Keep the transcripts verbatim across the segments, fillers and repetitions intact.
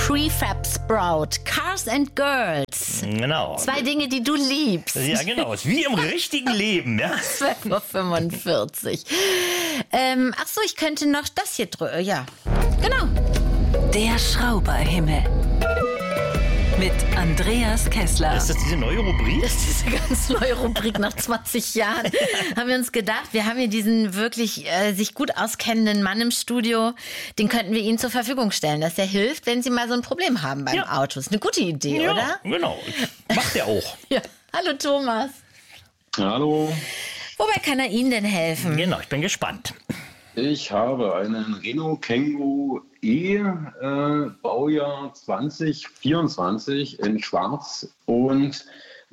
Prefab Sprout, Cars and Girls. Genau. Zwei Dinge, die du liebst. Ja, genau. Ist wie im richtigen Leben, ja. zwölf Uhr fünfundvierzig. Ähm, ach so, ich könnte noch das hier drücken. Ja, genau. Der Schrauberhimmel. Mit Andreas Kessler. Ist das diese neue Rubrik? Das ist diese ganz neue Rubrik nach zwanzig Jahren. Haben wir uns gedacht, wir haben hier diesen wirklich äh, sich gut auskennenden Mann im Studio. Den könnten wir Ihnen zur Verfügung stellen, dass er hilft, wenn Sie mal so ein Problem haben beim Ja. Auto. Ist eine gute Idee, Ja, oder? genau. Macht er auch. Ja. Hallo Thomas. Hallo, Wobei kann er Ihnen denn helfen? Genau, ich bin gespannt. ich habe einen Renault Kangoo E, äh, Baujahr zwanzig vierundzwanzig in Schwarz, und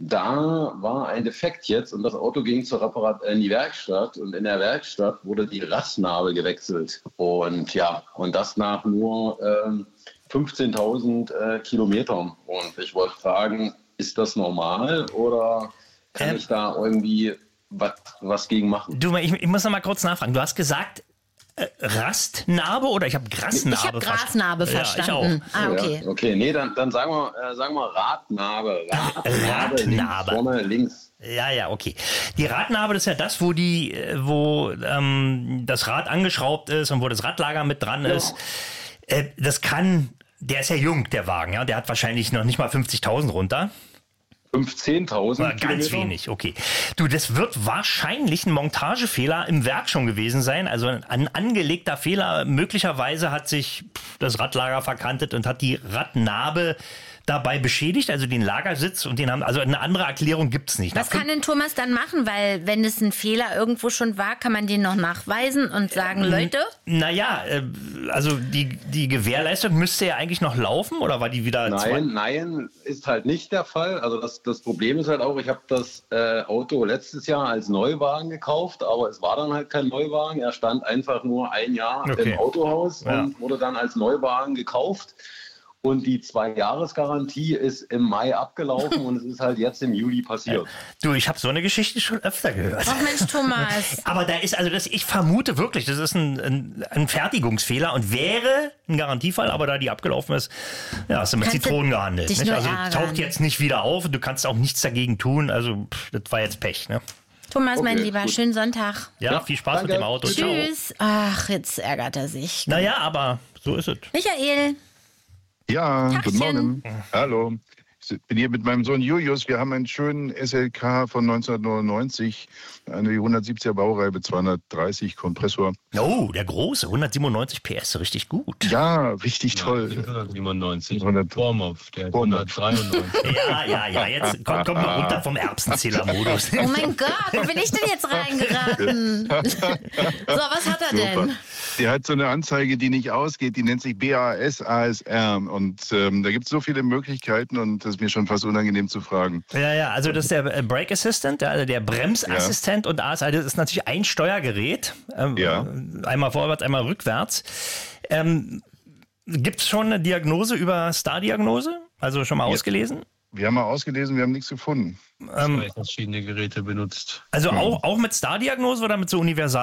da war ein Defekt jetzt und das Auto ging zur Reparat in die Werkstatt, und in der Werkstatt wurde die Radnabe gewechselt, und ja, und das nach nur ähm, fünfzehntausend äh, Kilometern, und ich wollte fragen, ist das normal oder kann Ähm. ich da irgendwie was, was gegen machen? Du, ich, ich muss noch mal kurz nachfragen. Du hast gesagt, äh, Rastnarbe oder ich habe Grasnarbe Ich habe verstanden. Grasnarbe Ja, verstanden. ich Ah, okay. Ja, okay, nee, dann, dann sagen wir, äh, sagen wir Radnabe. Radnabe, links, Radnabe. vorne links. Ja, ja, okay. Die Radnabe, das ist ja das, wo die, äh, wo ähm, das Rad angeschraubt ist und wo das Radlager mit dran ist. Äh, das kann, der ist ja jung, der Wagen, ja, der hat wahrscheinlich noch nicht mal fünfzigtausend runter. fünfzehntausend Na, ganz Kilometer. wenig, okay. Du, das wird wahrscheinlich ein Montagefehler im Werk schon gewesen sein. Also ein angelegter Fehler. Möglicherweise hat sich pff, das Radlager verkantet und hat die Radnabe dabei beschädigt, also den Lagersitz, und den haben, also eine andere Erklärung gibt's nicht. Was Nach kann denn Thomas dann machen? Weil wenn es ein Fehler irgendwo schon war, kann man den noch nachweisen und sagen, Leute, Naja, äh, also die, die Gewährleistung müsste ja eigentlich noch laufen, oder war die wieder zwei? Nein, nein, ist halt nicht der Fall. Also das, das Problem ist halt auch, ich habe das äh, Auto letztes Jahr als Neuwagen gekauft, aber es war dann halt kein Neuwagen. Er stand einfach nur ein Jahr Okay. im Autohaus Ja. und wurde dann als Neuwagen gekauft. Und die Zwei-Jahres-Garantie ist im Mai abgelaufen und es ist halt jetzt im Juli passiert. Du, ich habe so eine Geschichte schon öfter gehört. ach Mensch, Thomas. Aber da ist, also das, ich vermute wirklich, das ist ein, ein, ein Fertigungsfehler und wäre ein Garantiefall, aber da die abgelaufen ist, ja, hast du mit Kannst du Zitronen gehandelt. dich Nicht? nur Also ärgern. taucht jetzt nicht wieder auf und du kannst auch nichts dagegen tun. Also pff, das war jetzt Pech, ne? Thomas, mein Okay, Lieber, gut. schönen Sonntag. Ja, Ja, viel Spaß danke. mit dem Auto. Ciao. Tschüss. Ach, jetzt ärgert er sich. Naja, aber so ist es. Michael, Ja, Tagchen. guten Morgen. Hallo. Ich bin hier mit meinem Sohn Julius. Wir haben einen schönen S L K von neunzehnhundertneunundneunzig, eine hundertsiebziger Baureihe, zweihundertdreißig Kompressor. Oh, der große, hundertsiebenundneunzig P S, richtig gut. Ja, richtig toll. hundertsiebenundneunzig. hundert. Vormov, der hat Vormov. hundertdreiundneunzig. Ja, ja, ja, jetzt komm, komm mal runter vom Erbsenzähler-Modus. oh mein Gott, wo bin ich denn jetzt reingeraten? so, was hat er Super. denn? Der hat so eine Anzeige, die nicht ausgeht, die nennt sich B A S A S R. Und ähm, da gibt es so viele Möglichkeiten und das ist mir schon fast unangenehm zu fragen. Ja, ja, also das ist der äh, Brake Assistant, der, also der Bremsassistent, und A S A, das ist natürlich ein Steuergerät. Ähm, Ja. Einmal vorwärts, einmal rückwärts. Ähm, Gibt es schon eine Diagnose über Star-Diagnose? Also schon mal ausgelesen? Wir haben mal ausgelesen, wir haben nichts gefunden. Zwei verschiedene Geräte benutzt. Also auch, auch mit Star-Diagnose oder mit so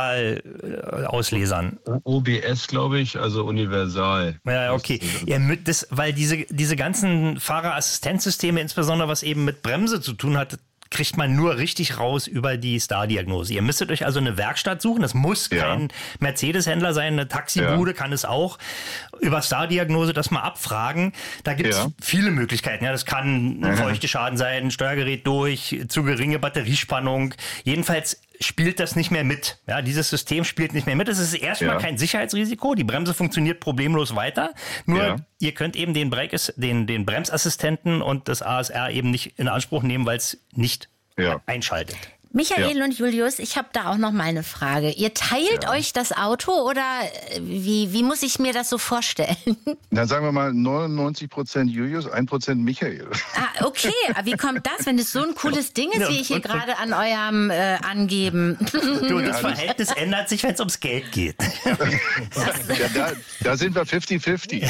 Universal-Auslesern? O B S, glaube ich, also universal. Ja, okay. Ja, mit das, weil diese, diese ganzen Fahrerassistenzsysteme, insbesondere was eben mit Bremse zu tun hat, kriegt man nur richtig raus über die Star-Diagnose. Ihr müsstet euch also eine Werkstatt suchen. Das muss Ja. kein Mercedes-Händler sein, eine Taxibude Ja. kann es auch. Über Star-Diagnose das mal abfragen. Da gibt es Ja. viele Möglichkeiten. Ja, das kann ein Feuchteschaden sein, ein Steuergerät durch, zu geringe Batteriespannung. Jedenfalls spielt das nicht mehr mit. Ja, dieses System spielt nicht mehr mit. Es ist erstmal Ja. kein Sicherheitsrisiko. Die Bremse funktioniert problemlos weiter. Nur Ja. ihr könnt eben den, Brake, den, den Bremsassistenten und das A S R eben nicht in Anspruch nehmen, weil es nicht Ja. einschaltet. Michael Ja. und Julius, ich habe da auch noch mal eine Frage. Ihr teilt euch das Auto oder äh, wie, wie muss ich mir das so vorstellen? Dann sagen wir mal neunundneunzig Prozent Julius, ein Prozent Michael. ah, okay, aber wie kommt das, wenn es so ein cooles Ding ist, wie ich hier gerade an eurem äh, Angeben? Du, das Verhältnis ändert sich, wenn es ums Geld geht. Ja, da, da sind wir fünfzig fünfzig.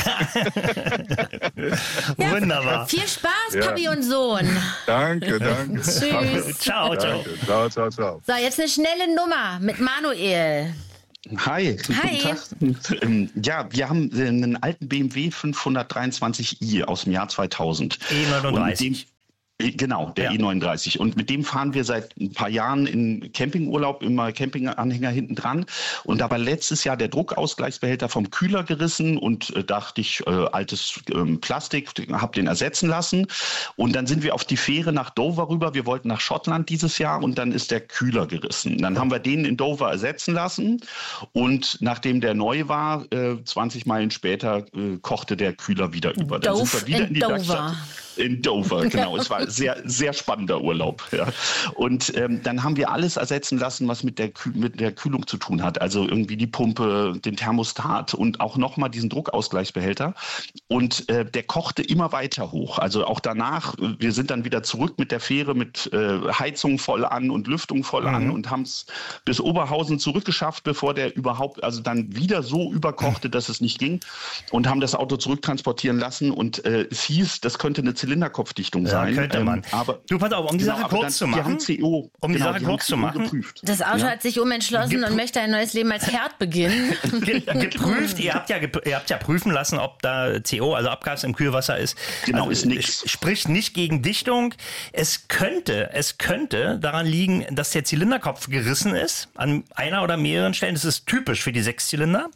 Wunderbar. Viel Spaß, Ja. Papi und Sohn. Danke, danke. Tschüss. Ciao, ciao. Danke. Ciao, ciao, ciao. So, jetzt eine schnelle Nummer mit Manuel. Hi. Hi. Guten Tag. Ähm, Ja, wir haben äh, einen alten B M W fünfhundertdreiundzwanzig i aus dem Jahr zweitausend. E neununddreißig. Und mit dem- äh, Genau, der Ja. E neununddreißig. Und mit dem fahren wir seit ein paar Jahren in Campingurlaub, immer Campinganhänger hinten dran. Und da war letztes Jahr der Druckausgleichsbehälter vom Kühler gerissen und äh, dachte ich, äh, altes ähm, Plastik, habe den ersetzen lassen. Und dann sind wir auf die Fähre nach Dover rüber. Wir wollten nach Schottland dieses Jahr und dann ist der Kühler gerissen. Dann haben wir den in Dover ersetzen lassen. Und nachdem der neu war, äh, zwanzig Meilen später, äh, kochte der Kühler wieder über. Dann Dove sind wir wieder in in die Dover. Werkstatt. In Dover, genau. Es war sehr, sehr spannender Urlaub. Ja. Und ähm, dann haben wir alles ersetzen lassen, was mit der, Kü- mit der Kühlung zu tun hat. Also irgendwie die Pumpe, den Thermostat und auch nochmal diesen Druckausgleichsbehälter. Und äh, der kochte immer weiter hoch. Also auch danach, äh, wir sind dann wieder zurück mit der Fähre mit äh, Heizung voll an und Lüftung voll Mhm. an und haben es bis Oberhausen zurückgeschafft, bevor der überhaupt, also dann wieder so überkochte, dass es nicht ging. Und haben das Auto zurücktransportieren lassen. Und äh, es hieß, das könnte eine Zylinderkopfdichtung Ja, sein. könnte man. Ähm, aber Du, pass auf, um die Genau, Sache aber kurz dann- zu die haben machen. C O, Um die genau, Sache die haben kurz zu C O machen. geprüft. Das Auto Ja. hat sich umentschlossen Gepr- und möchte ein neues Leben als Herd beginnen. Ge- geprüft, ihr habt ja gep- ihr habt ja prüfen lassen, ob da C O, also Abgas im Kühlwasser ist. Genau, also, ist nix. es Spricht nicht gegen Dichtung. Es könnte, es könnte daran liegen, dass der Zylinderkopf gerissen ist an einer oder mehreren Stellen. Das ist typisch für die Sechszylinder.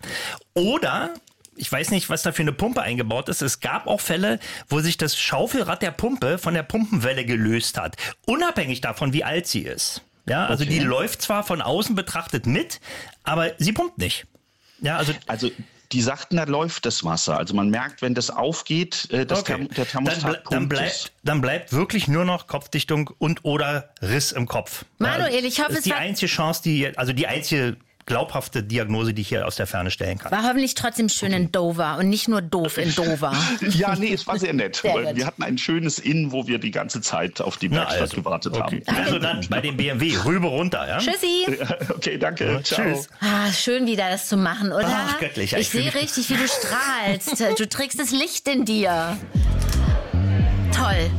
Oder ich weiß nicht, was da für eine Pumpe eingebaut ist. Es gab auch Fälle, wo sich das Schaufelrad der Pumpe von der Pumpenwelle gelöst hat. Unabhängig davon, wie alt sie ist. Ja, also Okay. die läuft zwar von außen betrachtet mit, aber sie pumpt nicht. Ja, also Also die sagten, da läuft das Wasser. Also man merkt, wenn das aufgeht, äh, das Okay. Therm der Dann, Thermostat ble dann, pumpt es. bleibt, dann bleibt wirklich nur noch Kopfdichtung und oder Riss im Kopf. Manuel, ich hoffe, das es ist die war- einzige Chance, die, also die einzige glaubhafte Diagnose, die ich hier aus der Ferne stellen kann. War hoffentlich trotzdem schön in Dover und nicht nur doof in Dover. Ja, nee, es war sehr nett. Sehr weil gut. wir hatten ein schönes Inn, wo wir die ganze Zeit auf die Na, Werkstatt also, gewartet okay. haben. Also dann bei dem B M W rüber runter, ja? Tschüssi. Okay, danke. Ciao. Tschüss. Ah, schön wieder das zu machen, oder? Ach, göttlich. Ja, Ich ich fühl sehe mich- richtig, wie du strahlst. Du trägst das Licht in dir. Toll.